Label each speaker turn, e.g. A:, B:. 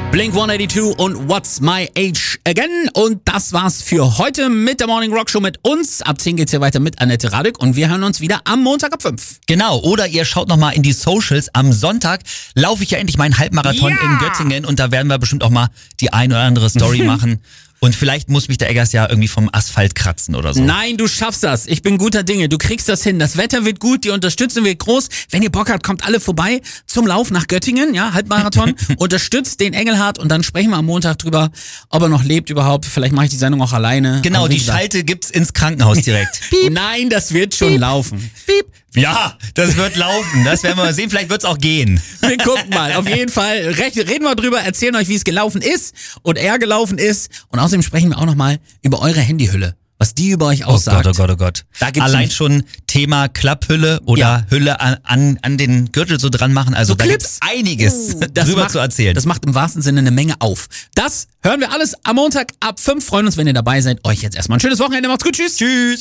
A: Blink-182 und What's My Age Again. Und das war's für heute mit der Morning Rock Show mit uns. Ab 10 geht's hier weiter mit Annette Radek und wir hören uns wieder am Montag ab 5.
B: Genau, oder ihr schaut nochmal in die Socials. Am Sonntag laufe ich ja endlich meinen Halbmarathon in Göttingen und da werden wir bestimmt auch mal die ein oder andere Story machen. Und vielleicht muss mich der Eggers ja irgendwie vom Asphalt kratzen oder so.
A: Nein, du schaffst das. Ich bin guter Dinge. Du kriegst das hin. Das Wetter wird gut, die Unterstützung wird groß. Wenn ihr Bock habt, kommt alle vorbei zum Lauf nach Göttingen, ja, Halbmarathon. Unterstützt den Engelhardt und dann sprechen wir am Montag drüber, ob er noch lebt überhaupt. Vielleicht mache ich die Sendung auch alleine.
B: Genau, die Schalte gibt's ins Krankenhaus direkt.
A: Piep. Nein, das wird schon laufen.
B: Piep. Ja, das wird laufen. Das werden wir mal sehen. Vielleicht wird's auch gehen.
A: Wir gucken mal. Auf jeden Fall reden wir drüber, erzählen euch, wie es gelaufen ist und er gelaufen ist. Und außerdem sprechen wir auch nochmal über eure Handyhülle. Was die über euch aussagt.
B: Oh Gott, oh Gott, oh Gott.
A: Da gibt's
B: allein schon Thema Klapphülle oder Hülle an den Gürtel so dran machen. Also
A: so
B: da gibt's einiges drüber zu erzählen.
A: Das macht im wahrsten Sinne eine Menge auf. Das hören wir alles am Montag ab 5. Freuen uns, wenn ihr dabei seid. Euch jetzt erstmal ein schönes Wochenende. Macht's gut. Tschüss.
B: Tschüss.